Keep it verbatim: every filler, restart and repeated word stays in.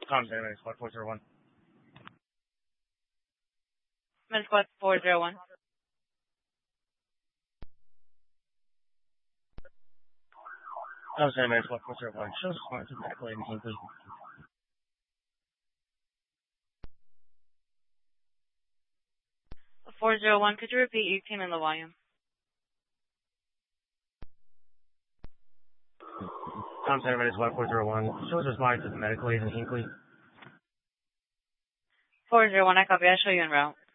Tom Center, Squad four zero one. Med Squad four zero one. Tom Center, Squad four zero one. Show smart to medical aid in Hinkley. four zero one, could you repeat your team and the volume? Tom Center, Squad four zero one. Show smart to medical aid in Hinkley. four zero one, I copy. I'll show you en route.